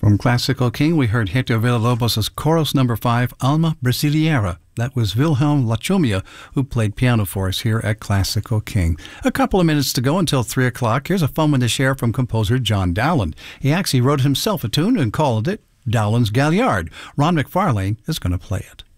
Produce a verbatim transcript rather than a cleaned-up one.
From Classical King, we heard Hector Villalobos' chorus number five, Alma Brasileira. That was Wilhelm Lachomia, who played piano for us here at Classical King. A couple of minutes to go until three o'clock. Here's a fun one to share from composer John Dowland. He actually wrote himself a tune and called it Dowland's Galliard. Ron McFarlane is going to play it.